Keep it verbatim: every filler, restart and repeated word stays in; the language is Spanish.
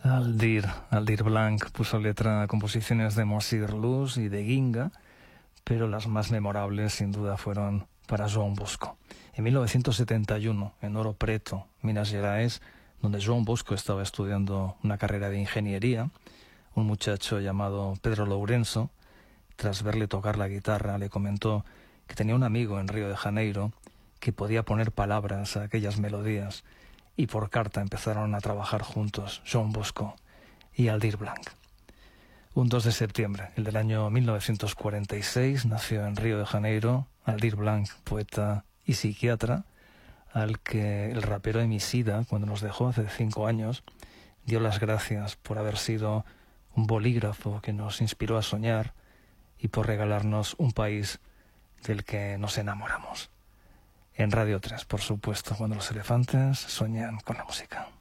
Aldir, Aldir Blanc puso letra a composiciones de Moacir Luz y de Guinga, pero las más memorables sin duda fueron para João Bosco. En mil novecientos setenta y uno, en Ouro Preto, Minas Gerais, donde João Bosco estaba estudiando una carrera de ingeniería, un muchacho llamado Pedro Lourenço, tras verle tocar la guitarra, le comentó que tenía un amigo en Río de Janeiro que podía poner palabras a aquellas melodías, y por carta empezaron a trabajar juntos João Bosco y Aldir Blanc. Un dos de septiembre, el del año mil novecientos cuarenta y seis, nació en Río de Janeiro Aldir Blanc, poeta y psiquiatra, al que el rapero Emicida, cuando nos dejó hace cinco años, dio las gracias por haber sido un bolígrafo que nos inspiró a soñar y por regalarnos un país del que nos enamoramos. En Radio tres, por supuesto, cuando los elefantes sueñan con la música.